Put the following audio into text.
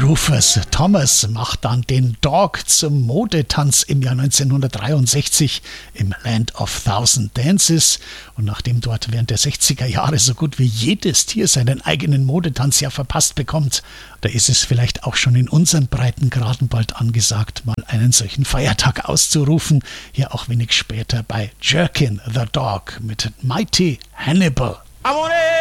Rufus Thomas macht dann den Dog zum Modetanz im Jahr 1963 im Land of Thousand Dances. Und nachdem dort während der 60er Jahre so gut wie jedes Tier seinen eigenen Modetanz ja verpasst bekommt, da ist es vielleicht auch schon in unseren Breitengraden bald angesagt, mal einen solchen Feiertag auszurufen. Hier auch wenig später bei Jerkin the Dog mit Mighty Hannibal. I want